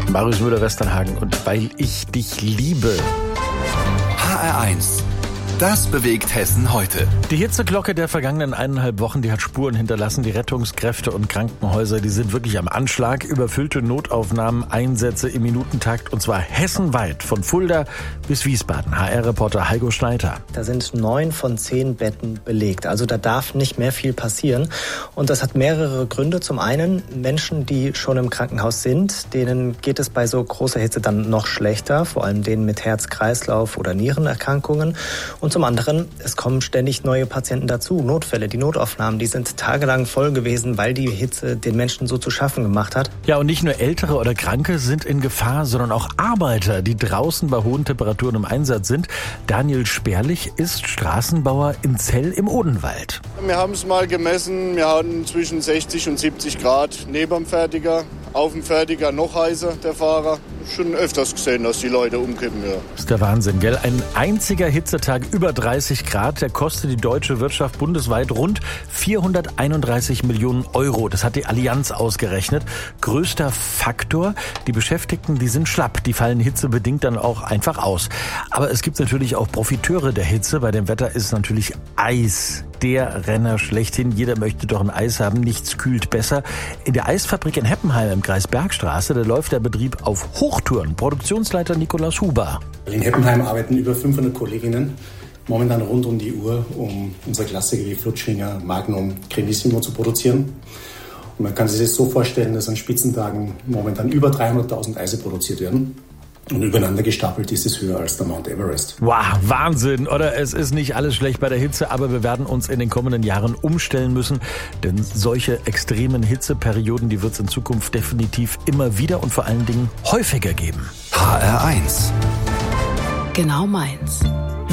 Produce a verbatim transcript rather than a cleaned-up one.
Marius Müller-Westernhagen und weil ich dich liebe. H R eins. Das bewegt Hessen heute. Die Hitzeglocke der vergangenen eineinhalb Wochen, die hat Spuren hinterlassen. Die Rettungskräfte und Krankenhäuser, die sind wirklich am Anschlag. Überfüllte Notaufnahmen, Einsätze im Minutentakt und zwar hessenweit von Fulda bis Wiesbaden. H R-Reporter Heiko Schneider. Da sind neun von zehn Betten belegt. Also da darf nicht mehr viel passieren. Und das hat mehrere Gründe. Zum einen Menschen, die schon im Krankenhaus sind, denen geht es bei so großer Hitze dann noch schlechter. Vor allem denen mit Herz-Kreislauf- oder Nierenerkrankungen. Und zum anderen, es kommen ständig neue Patienten dazu. Notfälle, die Notaufnahmen, die sind tagelang voll gewesen, weil die Hitze den Menschen so zu schaffen gemacht hat. Ja, und nicht nur Ältere oder Kranke sind in Gefahr, sondern auch Arbeiter, die draußen bei hohen Temperaturen im Einsatz sind. Daniel Sperlich ist Straßenbauer in Zell im Odenwald. Wir haben es mal gemessen, wir hatten zwischen sechzig und siebzig Grad neben dem Fertiger, auf dem Fertiger noch heißer, der Fahrer. Schon öfters gesehen, dass die Leute umkippen, ja. Das ist der Wahnsinn, gell? Ein einziger Hitzetag über dreißig Grad, der kostet die deutsche Wirtschaft bundesweit rund vierhunderteinunddreißig Millionen Euro. Das hat die Allianz ausgerechnet. Größter Faktor, die Beschäftigten, die sind schlapp, die fallen hitzebedingt dann auch einfach aus. Aber es gibt natürlich auch Profiteure der Hitze. Bei dem Wetter ist natürlich Eis der Renner schlechthin. Jeder möchte doch ein Eis haben, nichts kühlt besser. In der Eisfabrik in Heppenheim im Kreis Bergstraße, da läuft der Betrieb auf Hochtouren. Produktionsleiter Nikolaus Huber. In Heppenheim arbeiten über fünfhundert Kolleginnen momentan rund um die Uhr, um unsere Klassiker wie Flutschfinger, Magnum, Cremissimo zu produzieren. Und man kann sich das so vorstellen, dass an Spitzentagen momentan über dreihunderttausend Eise produziert werden. Und übereinander gestapelt ist es höher als der Mount Everest. Wow, Wahnsinn, oder? Es ist nicht alles schlecht bei der Hitze, aber wir werden uns in den kommenden Jahren umstellen müssen. Denn solche extremen Hitzeperioden, die wird es in Zukunft definitiv immer wieder und vor allen Dingen häufiger geben. H R eins. Genau meins.